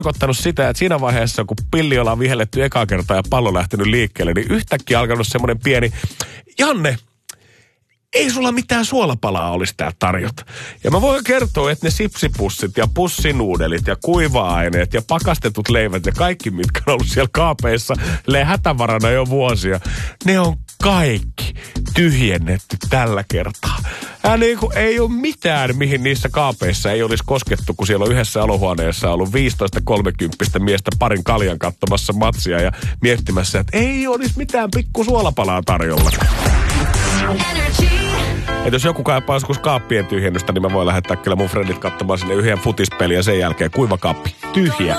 tarkoittanut sitä, että siinä vaiheessa, kun pilli ollaan vihelletty ekaa kertaa ja pallo lähtenyt liikkeelle, niin yhtäkkiä alkanut semmoinen pieni, Janne, ei sulla mitään suolapalaa olisi tää tarjota. Ja mä voin kertoa, että ne sipsipussit ja pussinuudelit ja kuiva-aineet ja pakastetut leivät ja kaikki, mitkä on ollut siellä kaapeissa hätävarana jo vuosia, ne on kaikki tyhjennetty tällä kertaa. Ei ole mitään, mihin niissä kaapeissa ei olisi koskettu, kun siellä on yhdessä olohuoneessa ollut 15-30 miestä parin kaljan katsomassa matsia ja miettimässä, että ei olisi mitään pikku suolapalaa tarjolla. Että jos joku kaipaa joskus kaappien tyhjennystä, niin mä voin lähettää kyllä mun friendit katsomaan sinne yhden futispeliä ja sen jälkeen kuiva kaappi tyhjä.